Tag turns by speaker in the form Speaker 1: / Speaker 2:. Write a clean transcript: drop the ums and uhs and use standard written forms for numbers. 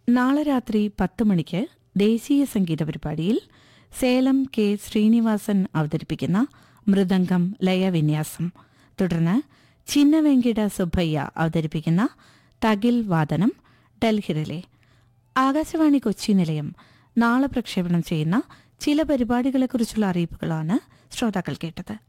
Speaker 1: നാളെ രാത്രി 10 മണിക്ക് ദേശീയ സംഗീത പരിപാടിയിൽ സേലം കെ ശ്രീനിവാസൻ അവതരിപ്പിക്കുന്ന മൃദംഗം ലയവിന്യാസം, തുടർന്ന് ചിന്നവെങ്കിട സുബ്ബയ്യ അവതരിപ്പിക്കുന്ന തകിൽ വാദനം ഡൽഹി റിലേ. ആകാശവാണി കൊച്ചി നിലയം നാളെ പ്രക്ഷേപണം ചെയ്യുന്ന ചില പരിപാടികളെക്കുറിച്ചുള്ള അറിയിപ്പുകളാണ് ശ്രോതാക്കൾ കേട്ടത്.